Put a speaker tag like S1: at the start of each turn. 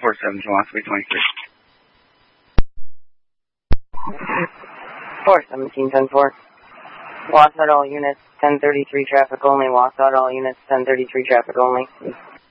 S1: 47 to Los 323.
S2: 417-10-4. Wasatch all units 1033 traffic only. Wasatch all units 1033 traffic only.